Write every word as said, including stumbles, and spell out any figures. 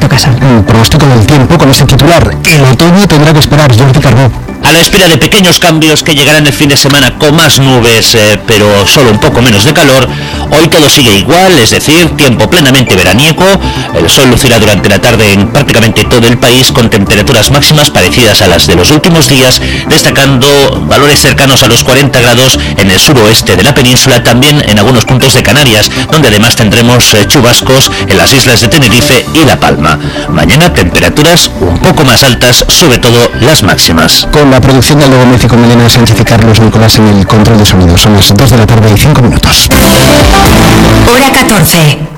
Alberto Casal. El pronóstico del tiempo con este titular: el otoño tendrá que esperar. Jordi Carbó. A la espera de pequeños cambios que llegarán el fin de semana con más nubes, eh, pero solo un poco menos de calor, hoy todo sigue igual, es decir, tiempo plenamente veraniego. El sol lucirá durante la tarde en prácticamente todo el país con temperaturas máximas parecidas a las de los últimos días, destacando valores cercanos a los cuarenta grados en el suroeste de la península, también en algunos puntos de Canarias, donde además tendremos eh, chubascos en las islas de Tenerife y La Palma. Mañana temperaturas un poco más altas, sobre todo las máximas. Con la producción de Aldo Gómez y con Melena Sánchez y Carlos Nicolás en el control de sonido. Son las dos de la tarde y cinco minutos. Hora catorce.